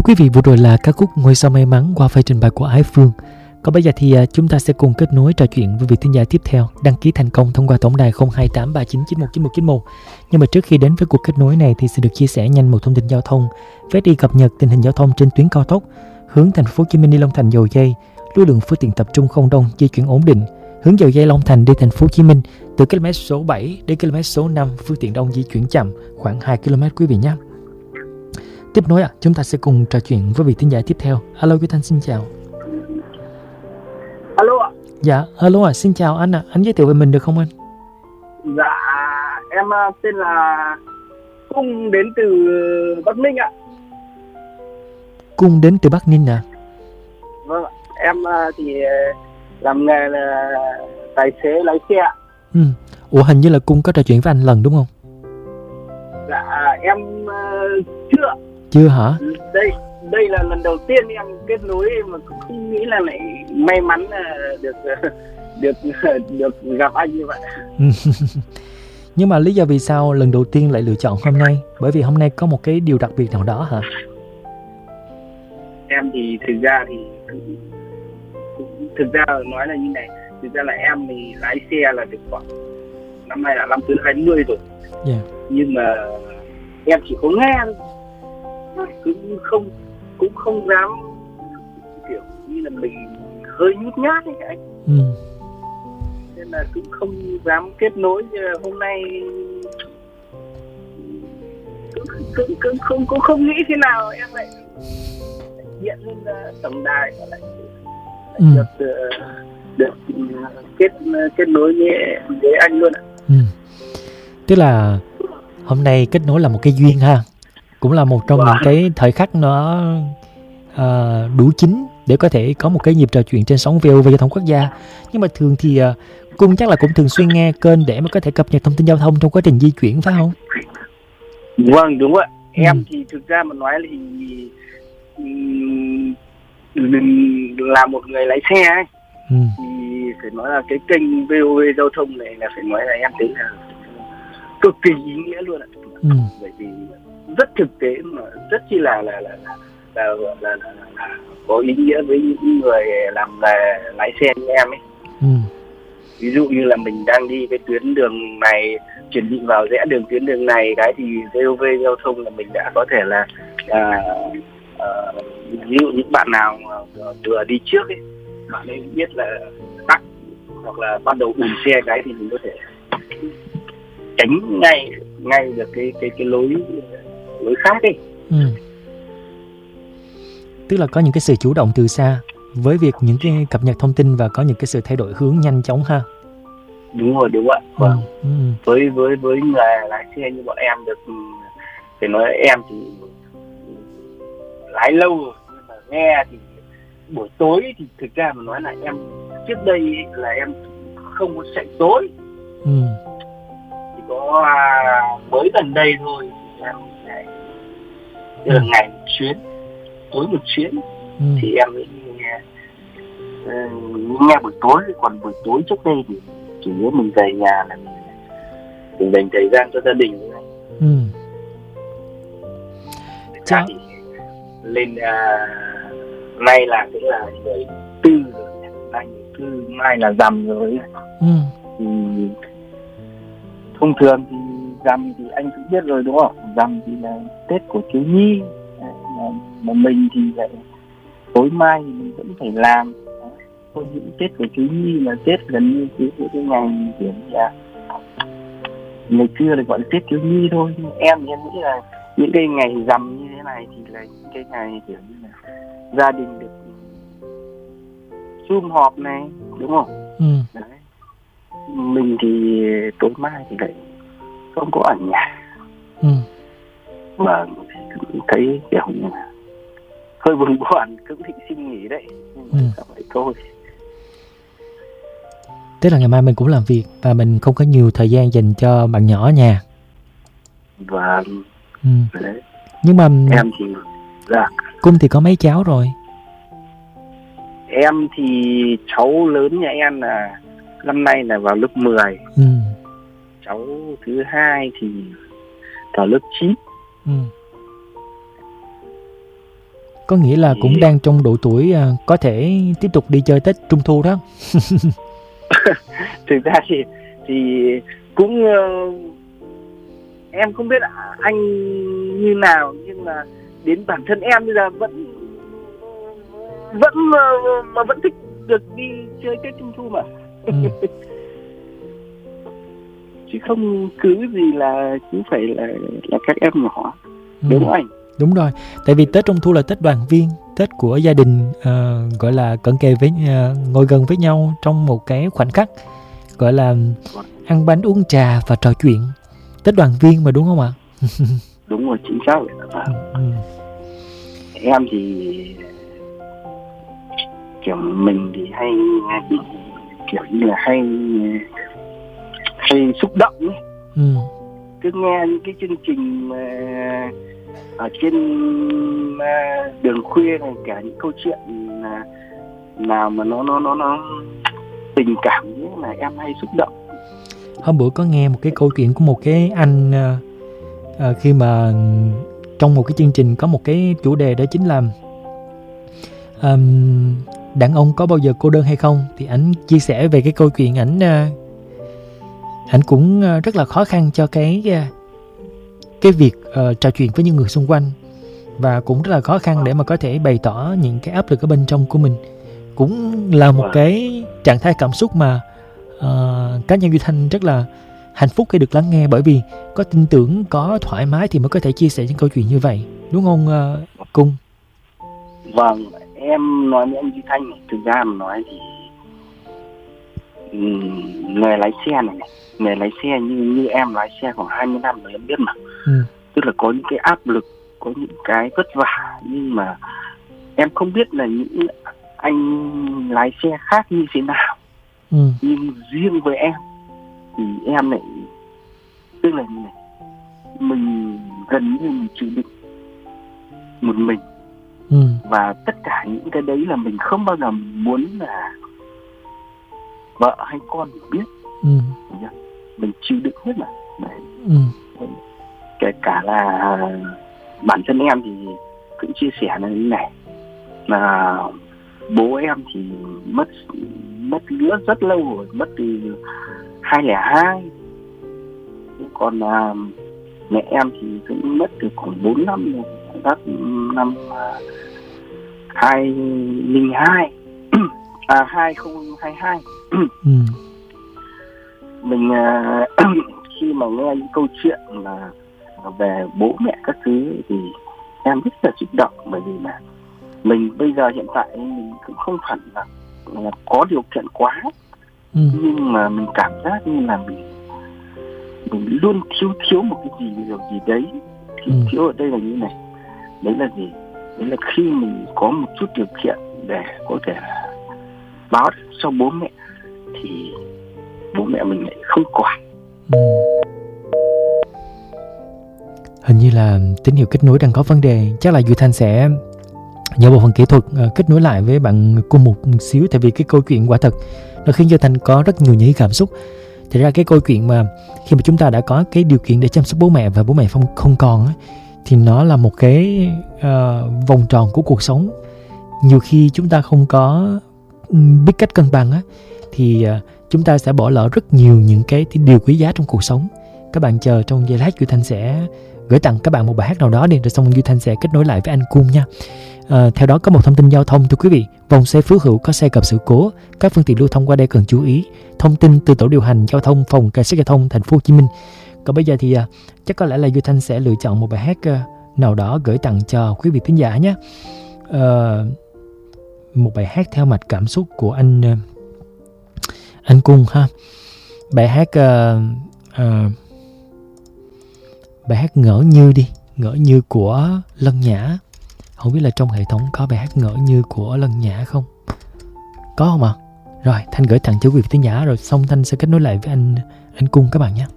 quý vị, vừa rồi là ca khúc Ngôi sao may mắn qua pha trình bày của Ái Phương. Còn bây giờ thì chúng ta sẽ cùng kết nối trò chuyện với vị thính giả tiếp theo đăng ký thành công thông qua tổng đài 02839919191. Nhưng mà trước khi đến với cuộc kết nối này thì sẽ được chia sẻ nhanh một thông tin giao thông. Vé đi cập nhật tình hình giao thông trên tuyến cao tốc hướng thành phố Hồ Chí Minh đi Long Thành Dầu Giây, lưu lượng phương tiện tập trung không đông, di chuyển ổn định. Hướng Dầu Giây Long Thành đi thành phố Hồ Chí Minh từ km số 7 đến km số 5 phương tiện đông di chuyển chậm khoảng 2 km quý vị nhé. Tiếp nối chúng ta sẽ cùng trò chuyện với vị thính giả tiếp theo. Alo quý Thanh, xin chào. Alo ạ. Dạ, alo xin chào anh ạ. Anh giới thiệu về mình được không anh? Dạ, em tên là Cung đến từ Bắc Ninh ạ. Cung đến từ Bắc Ninh à? Vâng ạ. Em thì làm nghề là tài xế lái xe ạ. Ủa, hình như là Cung có trò chuyện với anh lần đúng không? Dạ, em chưa. Chưa hả? Đây là lần đầu tiên em kết nối mà cũng không nghĩ là lại may mắn được gặp anh như vậy. Nhưng mà lý do vì sao lần đầu tiên lại lựa chọn hôm nay? Bởi vì hôm nay có một cái điều đặc biệt nào đó hả? Em thì thực ra nói là như này. Thực ra là em thì lái xe là được khoảng năm nay là năm thứ 20 rồi. Yeah. Nhưng mà em chỉ có nghe thôi, cũng không dám, kiểu như là mình hơi nhút nhát ấy anh. Nên là cũng không dám kết nối. Hôm nay cũng không nghĩ thế nào em lại hiện lên tổng đài và lại được kết nối với anh luôn ạ. Tức là hôm nay kết nối là một cái duyên ha, cũng là một trong những cái thời khắc nó đủ chín để có thể có một cái nhịp trò chuyện trên sóng VOV Giao thông Quốc gia. Nhưng mà thường thì Cung chắc là cũng thường xuyên nghe kênh để mà có thể cập nhật thông tin giao thông trong quá trình di chuyển phải không? Vâng, đúng ạ. Em thì thực ra mà nói thì mình là một người lái xe ấy, thì phải nói là cái kênh VOV Giao thông này là phải nói là em thấy là cực kỳ ý nghĩa luôn ạ. Bởi vì rất thực tế mà rất chi là có ý nghĩa với những người làm nghề lái xe như em ấy. Ví dụ như là mình đang đi cái tuyến đường này, chuẩn bị vào rẽ tuyến đường này cái thì VOV Giao thông là mình đã có thể là ví dụ những bạn nào vừa đi trước ấy, bạn ấy biết là tắc hoặc là bắt đầu ùn xe cái thì mình có thể tránh ngay được cái lối khác ấy. Tức là có những cái sự chủ động từ xa với việc những cái cập nhật thông tin và có những cái sự thay đổi hướng nhanh chóng ha. Đúng rồi, đúng ạ. Vâng. Với người lái xe như bọn em được, phải nói em thì lái lâu rồi, nhưng mà nghe thì buổi tối thì thực ra mà nói là em trước đây là em không có chạy tối. Chỉ có mới gần đây thôi em chạy ngày một chuyến, tối một chuyến. Thì em nghe buổi tối. Còn buổi tối trước đây thì chủ yếu mình về nhà là mình dành thời gian cho gia đình. Chắc thì lên nay là cũng là 14 rồi, nay 14, mai là rằm rồi. Thì thông thường thì rằm thì anh cũng biết rồi đúng không? Rằm thì là Tết của thiếu nhi, mà mình thì lại tối mai thì mình vẫn phải làm. Thôi những Tết của thiếu nhi là Tết gần như cái ngày kiểu như là ngày xưa thì gọi là Tết thiếu nhi thôi. Nhưng em nghĩ là những cái ngày rằm như thế này thì là những cái ngày kiểu như là gia đình được sum họp này, đúng không? Đấy. Mình thì tối mai thì lại không có ở nhà. Và cũng thấy kiểu như là hơi buồn, cũng định xin nghỉ đấy. Nhưng mà sao vậy thôi. Tức là ngày mai mình cũng làm việc và mình không có nhiều thời gian dành cho bạn nhỏ ở nhà. Và đấy. Nhưng mà em thì Cung thì có mấy cháu rồi? Em thì cháu lớn nhà em là năm nay là vào lớp 10. Cháu thứ hai thì vào lớp 9. Có nghĩa là cũng đang trong độ tuổi có thể tiếp tục đi chơi Tết Trung Thu đó. Thực ra thì cũng em không biết anh như nào, nhưng mà đến bản thân em bây giờ vẫn thích được đi chơi Tết Trung Thu mà. Chứ không cứ gì là cứ phải là các em nhỏ. Đúng không anh? Đúng rồi, tại vì Tết Trung Thu là Tết đoàn viên, Tết của gia đình, gọi là cận kề với ngồi gần với nhau trong một cái khoảnh khắc gọi là ăn bánh uống trà và trò chuyện. Tết đoàn viên mà, đúng không ạ? Đúng rồi, chính xác vậy. Em thì kiểu mình thì hay kiểu như là hay xúc động ấy. Cứ nghe những cái chương trình ở trên đường khuya này, cả những câu chuyện nào mà nó tình cảm như là em hay xúc động. Hôm bữa có nghe một cái câu chuyện của một cái anh khi mà trong một cái chương trình có một cái chủ đề đó chính là đàn ông có bao giờ cô đơn hay không, thì ảnh chia sẻ về cái câu chuyện ảnh cũng rất là khó khăn cho cái việc trò chuyện với những người xung quanh, và cũng rất là khó khăn để mà có thể bày tỏ những cái áp lực ở bên trong của mình. Cũng là một cái trạng thái cảm xúc mà cá nhân Duy Thanh rất là hạnh phúc khi được lắng nghe, bởi vì có tin tưởng, có thoải mái thì mới có thể chia sẻ những câu chuyện như vậy, đúng không Cung? Vâng, em nói với anh Duy Thanh, thực ra mà nói thì nghề lái xe này, nghề lái xe như em lái xe khoảng 20 năm rồi em biết mà. Tức là có những cái áp lực, có những cái vất vả, nhưng mà em không biết là những anh lái xe khác như thế nào. Nhưng riêng với em thì em lại tức là như này, mình gần như mình chịu đựng một mình. Và tất cả những cái đấy là mình không bao giờ muốn là vợ hay con biết. Mình chịu đựng hết mà. Kể cả là bản thân em thì cũng chia sẻ là như này, là bố em thì mất rất lâu rồi, mất từ 2002. Còn mẹ em thì cũng mất từ khoảng 4 năm rồi, năm 2002 2022. Mình khi mà nghe những câu chuyện mà về bố mẹ các thứ thì em rất là xúc động, bởi vì là mình bây giờ hiện tại mình cũng không hẳn là có điều kiện quá, nhưng mà mình cảm giác như là mình luôn thiếu một cái điều gì đấy. Thiếu ở đây là như này, đấy là gì? Đấy là khi mình có một chút điều kiện để có thể báo cho bố mẹ thì bố mẹ mình lại không còn. Hình như là tín hiệu kết nối đang có vấn đề. Chắc là Duy Thanh sẽ nhờ bộ phận kỹ thuật kết nối lại với bạn Cung một xíu. Tại vì cái câu chuyện quả thật nó khiến Duy Thanh có rất nhiều những cảm xúc. Thật ra cái câu chuyện mà khi mà chúng ta đã có cái điều kiện để chăm sóc bố mẹ và bố mẹ không còn ấy, thì nó là một cái vòng tròn của cuộc sống. Nhiều khi chúng ta không có biết cách cân bằng á, thì chúng ta sẽ bỏ lỡ rất nhiều những cái điều quý giá trong cuộc sống. Các bạn chờ trong giây lát, Duy Thanh sẽ gửi tặng các bạn một bài hát nào đó đi, rồi xong Duy Thanh sẽ kết nối lại với anh Cung nha. Theo đó có một thông tin giao thông thưa quý vị. Vòng xoay Phú Hữu có xe gặp sự cố, các phương tiện lưu thông qua đây cần chú ý. Thông tin từ tổ điều hành giao thông phòng cảnh sát giao thông thành phố Hồ Chí Minh. Còn bây giờ thì chắc có lẽ là Duy Thanh sẽ lựa chọn một bài hát nào đó gửi tặng cho quý vị thính giả nhé. Một bài hát theo mạch cảm xúc của anh Cung ha. Bài hát Ngỡ Như đi, Ngỡ Như của Lân Nhã. Không biết là trong hệ thống có bài hát Ngỡ Như của Lân Nhã không? Có không ạ? Rồi Thanh gửi tặng cho quý vị thính giả, rồi xong Thanh sẽ kết nối lại với anh Cung các bạn nhé.